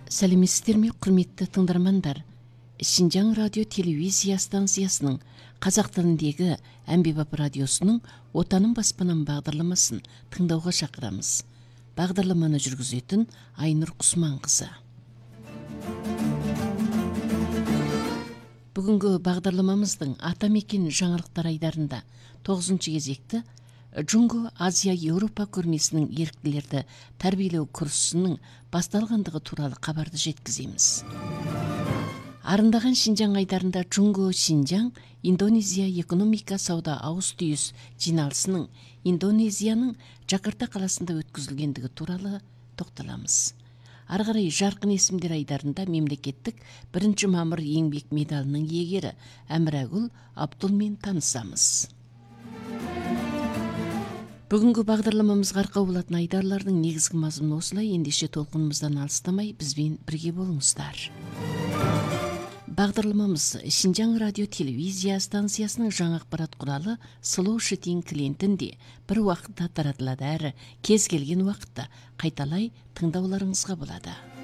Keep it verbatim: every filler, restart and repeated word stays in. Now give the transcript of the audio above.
Сәлеметсіздер ме, құрметті тыңдармандар? Шинжаң радио телевизия станциясының қазақ тіліндегі әмбебап радиосының Отаным баспанам бағдарламасын тыңдауға шақырамыз. Бағдарламаны жүргізетін Айнұр Құсманқызы. Бүгінгі бағдарламамыздың атамекен жаңалықтар айдарында тоғызыншы кезекті Джунго Азия Еуропа көрмесінің еріктілерді тәрбиелеу курсының басталғандығы туралы хабарды жеткіземіз. Арындаған Шинжаң айдарында Джунго Шинжаң Индонезия экономика сауда ауыз түйіс жиналысының Индонезияның Джакарта қаласында өткізілгендігі туралы тоқталамыз. Ары қарай жарқын есімдер айдарында мемлекеттік бірінші мамыр еңбек медалінің иегері Әмірагүл Абдулмен танысамыз. Бүгінгі бағдарламамызға арқау болатын айдарлардың негізгі мазмұны осылай. Ендеше толқынымыздан алыстамай бізбен бірге болыңыздар. Бағдарламамыз Шинжаң радио телевизия станциясының жаңа ақпарат құралы Slow Shitting клиентінде бір уақытта таратылады, әрі кез келген уақытта қайталай тыңдауларыңызға болады.